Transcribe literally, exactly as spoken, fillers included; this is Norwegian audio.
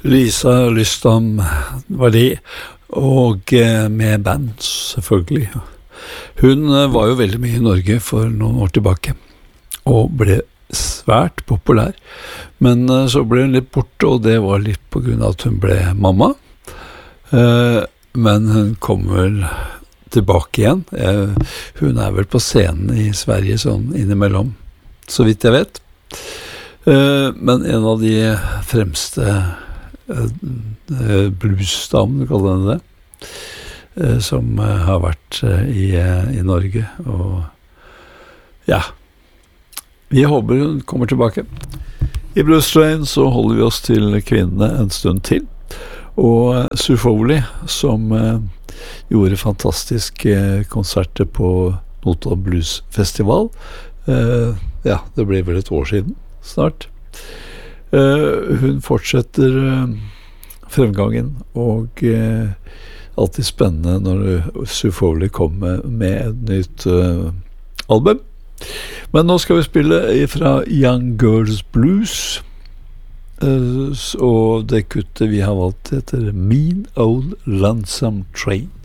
Lisa Lystam var det, og med band selvfølgelig. Hun var jo veldig mye i Norge for noen år tilbake, og ble svært populær. Men så ble hun litt borte, og det var litt på grunn av at hun ble mamma. Men hun kom vel tilbake igjen. Hun er vel på scenen i Sverige sånn innimellom, så vidt jeg vet. Men en av de fremste bluesdamen, kaller henne det, som har vært i, i Norge, og ja, vi håper hun kommer tilbake. I Blues Train så holder vi oss til kvinnene en stund til, og Sue Foley, som gjorde fantastiske konserter på Notodden Blues Festival, ja, det ble vel et år siden snart. Uh, hun fortsetter uh, fremgangen, og uh, alltid spennende når Sue Foley kommer med et nytt uh, album. Men nå skal vi spille fra Young Girls Blues, uh, og det kuttet vi har valgt heter Mean Old Lonesome Train.